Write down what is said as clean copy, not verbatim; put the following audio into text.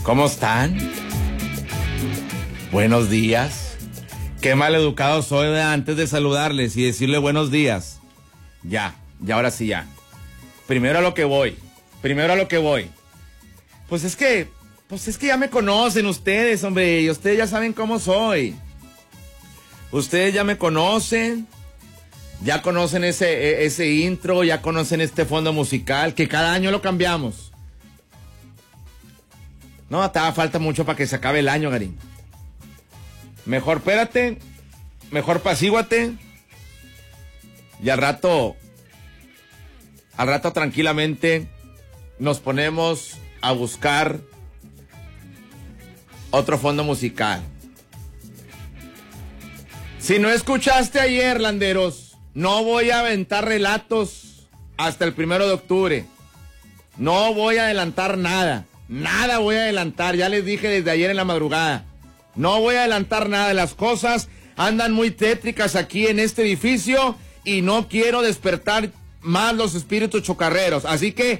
¿Cómo están? Buenos días. Qué mal educado soy de antes de saludarles y decirle buenos días. Ya, ahora sí ya. Primero a lo que voy. Pues es que ya me conocen ustedes, hombre, y ustedes ya saben cómo soy. Ustedes ya me conocen, ya conocen ese intro, ya conocen este fondo musical, que cada año lo cambiamos. No, te falta mucho para que se acabe el año, Garín. Mejor espérate, mejor apacíguate, y al rato tranquilamente nos ponemos a buscar otro fondo musical. Si no escuchaste ayer, landeros, no voy a aventar relatos hasta el 1 de octubre. No voy a adelantar nada voy a adelantar, ya les dije desde ayer en la madrugada. No voy a adelantar nada, las cosas andan muy tétricas aquí en este edificio y no quiero despertar más los espíritus chocarreros, así que